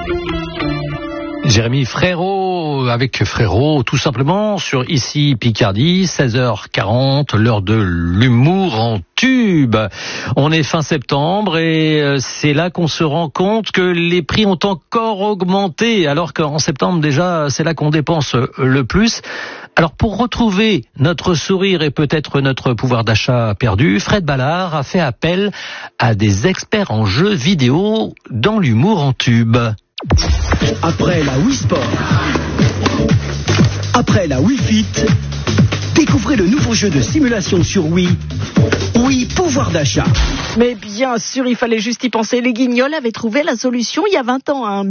Jérémy Frérot, avec Frérot, tout simplement, sur Ici Picardie, 16h40, l'heure de l'humour en tube. On est fin septembre et c'est là qu'on se rend compte que les prix ont encore augmenté, alors qu'en septembre déjà, c'est là qu'on dépense le plus. Alors pour retrouver notre sourire et peut-être notre pouvoir d'achat perdu, Fred Ballard a fait appel à des experts en jeux vidéo dans l'humour en tube. Après la Wii Sport, après la Wii Fit, découvrez le nouveau jeu de simulation sur Wii, Wii Pouvoir d'achat. Mais bien sûr, il fallait juste y penser. Les Guignols avaient trouvé la solution il y a 20 ans.